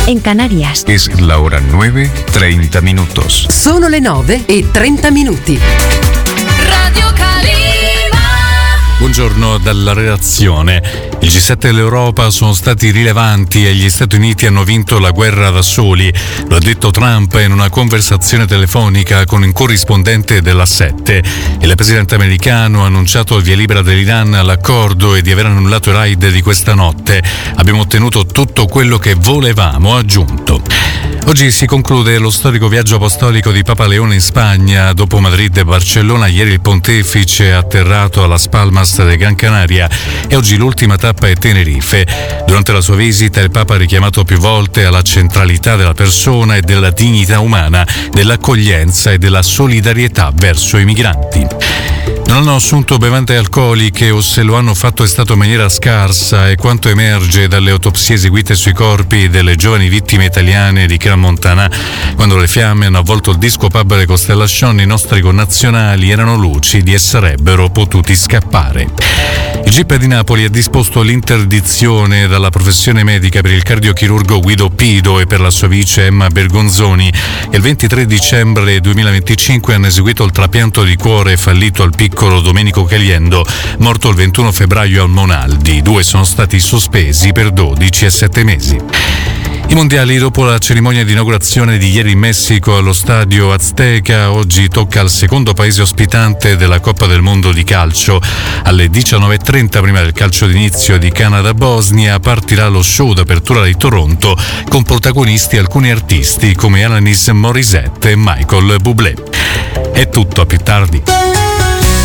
en Canarias. Es la hora 9:30 minutos. Sono le 9:30. Radio Calima. Buongiorno dalla redazione. Il G7 e l'Europa sono stati rilevanti e gli Stati Uniti hanno vinto la guerra da soli. Lo ha detto Trump in una conversazione telefonica con un corrispondente della 7. Il presidente americano ha annunciato il via libera dell'Iran all'accordo e di aver annullato i raid di questa notte. Abbiamo ottenuto tutto quello che volevamo, ha aggiunto. Oggi si conclude lo storico viaggio apostolico di Papa Leone in Spagna. Dopo Madrid e Barcellona, ieri il pontefice è atterrato a Las Palmas de Gran Canaria e oggi l'ultima tappa è Tenerife. Durante la sua visita il Papa ha richiamato più volte alla centralità della persona e della dignità umana, dell'accoglienza e della solidarietà verso i migranti. Non hanno assunto bevande alcoliche o se lo hanno fatto è stato in maniera scarsa, e quanto emerge dalle autopsie eseguite sui corpi delle giovani vittime italiane di Crans-Montana. Quando le fiamme hanno avvolto il disco pub Le Constellation, i nostri connazionali erano lucidi e sarebbero potuti scappare. Il GIP di Napoli ha disposto l'interdizione dalla professione medica per il cardiochirurgo Guido Pido e per la sua vice Emma Bergonzoni, che il 23 dicembre 2025 hanno eseguito il trapianto di cuore fallito al piccolo Domenico Caliendo, morto il 21 febbraio al Monaldi. I due sono stati sospesi per 12 e 7 mesi. I mondiali, dopo la cerimonia di inaugurazione di ieri in Messico allo stadio Azteca, oggi tocca al secondo paese ospitante della Coppa del Mondo di calcio. Alle 19:30, prima del calcio d'inizio di Canada-Bosnia, partirà lo show d'apertura di Toronto con protagonisti alcuni artisti come Alanis Morissette e Michael Bublé. È tutto, a più tardi.